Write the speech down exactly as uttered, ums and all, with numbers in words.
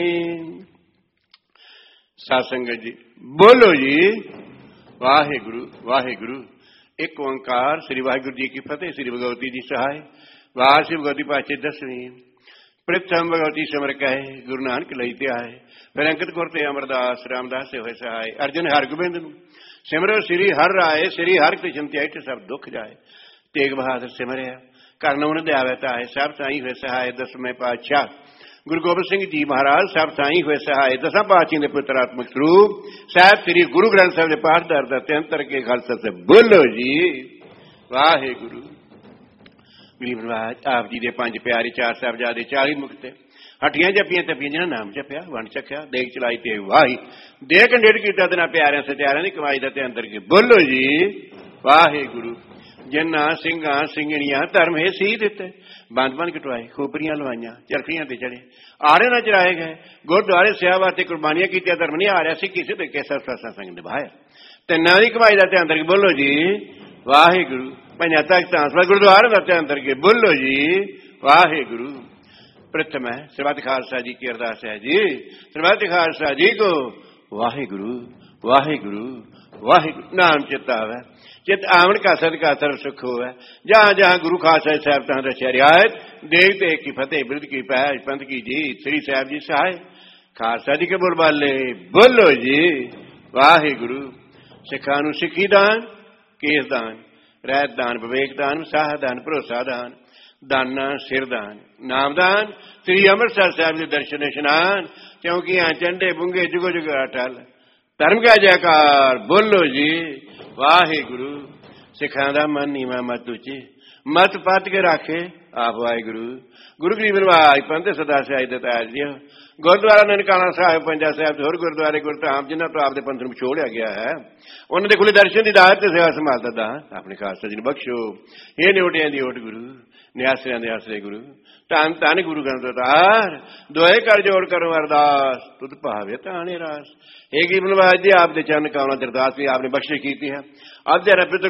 ਸਾਧ ਸੰਗਤ ਜੀ ਬੋਲੋ ਜੀ ਵਾਹਿਗੁਰੂ ਵਾਹਿਗੁਰੂ। ਇੱਕ ਓਂਕਾਰ ਸ੍ਰੀ ਵਾਹਿਗੁਰੂ ਜੀ ਕੀ ਫਤਿਹ। ਸ੍ਰੀ ਭਗਵਤੀ ਜੀ ਸਹਾਇ। ਵਾਰ ਸ੍ਰੀ ਭਗਵਤੀ ਪਾਛੇ ਦਸਵੀਂ ਪ੍ਰਥਮ ਭਗਵਤੀ ਸਿਮਰ ਕਹੇ ਗੁਰੂ ਨਾਨਕ ਲਈ ਤੇ ਆਏ। ਫਿਰ ਅੰਕਿਤ ਗੁਰ ਤੇ ਅਮਰਦਾਸ ਰਾਮਦਾਸ ਸੇ ਹੋਏ ਸਹਾਇ। ਅਰਜਨ ਹਰਗੋਬਿੰਦ ਨੂੰ ਸਿਮਰੋ ਸ੍ਰੀ ਹਰਿ ਰਾਏ। ਸ੍ਰੀ ਹਰਿ ਕ੍ਰਿਸ਼ਨ ਧਿਆਇ ਸਭ ਦੁੱਖ ਜਾਏ। ਤੇਗ ਬਹਾਦਰ ਸਿਮਰਿਆ ਕਰਨ ਉਨ ਦਿਆਵੇ ਤਾਏ। ਸਭ ਸਾਈ ਹੋਏ ਸਹਾਇ। ਦਸਵੇਂ ਪਾਤਸ਼ਾਹ ਗੁਰੂ ਗੋਬਿੰਦ ਸਿੰਘ ਜੀ ਮਹਾਰਾਜ ਸਭ ਸਾਈ ਹੋਏ ਸਹਾਇ। ਦਸਾਂ ਪਾਤਸ਼ਾਹਾਂ ਦੇ ਪੁੱਤਰ ਆਤਮਿਕ ਸਰੂਪ ਸਾਹਿਬ ਸ੍ਰੀ ਗੁਰੂ ਗ੍ਰੰਥ ਸਾਹਿਬ ਦੇ ਪਾਠ ਦਰ ਦਾ ਤਿੰਨ ਤਰ ਕੇ ਖਾਲਸਾ ਸੇ ਬੋਲੋ ਜੀ ਵਾਹਿਗੁਰੂ। ਗਰੀਬ ਨਵਾਜ ਆਪ ਜੀ ਦੇ ਪੰਜ ਪਿਆਰੇ ਚਾਰ ਸਾਹਿਬਜ਼ਾਦੇ ਚਾਲੀ ਮੁਕਤੇ ਹੱਟੀਆਂ ਜੱਪੀਆਂ ਤੱਪੀਆਂ ਜਿਹਨਾਂ ਨਾਮ ਜਪਿਆ ਵੰਡ ਚੱਕਿਆ ਦੇਖ ਚਲਾਈ ਤੇ ਵਾਹੀ ਦੇ ਕੰਡੇੜ ਕੀਤਾ ਤੇ ਨਾ ਪਿਆਰਿਆਂ ਸਤਿਆਰਿਆਂ ਦੀ ਕਮਾਈ ਦਾ ਤੇ ਅੰਦਰ ਕੇ ਬੋਲੋ ਜੀ ਵਾਹਿਗੁਰੂ। ਜਿੰਨਾ ਸਿੰਘਾਂ ਸਿੰਘਣੀਆਂ ਧਰਮ ਹੈ ਸੀ ਦਿੱਤੇ ਬੰਦ ਬੰਦ ਕਟਵਾਏ ਖੋਪਰੀਆਂ ਲਵਾਈਆਂ ਚਰਖੀਆਂ ਤੇ ਚੜੇ ਆੜੇ ਨਾ ਚਰਾਏ ਗਏ ਗੁਰਦੁਆਰੇ ਸੇਵਾ ਤੇ ਕੁਰਬਾਨੀਆਂ ਕੀਤੀਆਂ ਧਰਮ ਨਹੀਂ ਆ ਰਿਹਾ ਸੀ ਕਿਸੇ ਤੇ ਕੈਸਾ ਸੰਗ ਨਿਭਾਇਆ ਤੇ ਨਾ ਦੀ ਕਮਾਈ ਦਾ ਤੇ ਅੰਦਰ ਬੋਲੋ ਜੀ ਵਾਹਿਗੁਰੂ। ਪੰਜਾਂ ਤਖਤਾਂ ਸਵਾ ਗੁਰਦੁਆਰੇ ਦਾ ਤੇ ਅੰਦਰ ਕੇ ਬੋਲੋ ਜੀ ਵਾਹਿਗੁਰੂ। ਪ੍ਰਥਮ ਹੈ ਸਰਬੱਤ ਖਾਲਸਾ ਜੀ ਕੀ ਅਰਦਾਸ ਹੈ ਜੀ ਸਰਬੱਤ ਖਾਲਸਾ ਜੀ ਕੋ ਵਾਹਿਗੁਰੂ ਵਾਹਿਗੁਰੂ ਵਾਹਿਗੁਰੂ। ਨਾਮ ਚਿਤ ਆਵੇ चित आवन का सदका सर्व सुख होवे। जहां जहां गुरु खालसा साहब तहां दस्या रियायत देख देख की फतेह बिरद की पहल पंथ की जीत। श्री साहब जी सहाय खालसा जी के बोल बाले बोलो जी वाहिगुरू। सिखा नूं सिखी दान केस दान रहत दान विवेक दान साह दान भरोसा दान दाना सिर दान नाम दान। श्री अमृतसर साहब के दर्शन इशनान चौकियां चंडे बुंगे जुगो जुग अटल धर्म का जयकार बोलो जी वाहिगुरू। सिखा दा मन नीवा मत उची मत पत के राखे आप वाहिगुरू। गुरु गरीब नवाज पंथ सदा सिहाई दतार जी गुरुद्वारा ननकाना साहिब पंजा साहिब होर गुरुद्वारे गुरधाम जिन्हों तो आपके पंथ में छोड़िया गया है उन्होंने खुले दर्शन की दात सेवा संभालता दान अपने खालसा जी बख्शो। ये निओटिया की ओट गुरु निआसरिया दे आसरे गुरु धन धन गुरु ग्रंथ अवतार दोए कर जोड़ करो अरदास तुद भावे ताने रास। हे गरीब नवाज जी आप दे चरण कमलों ते अरदास भी आपने बख्शिश की है। अब जरा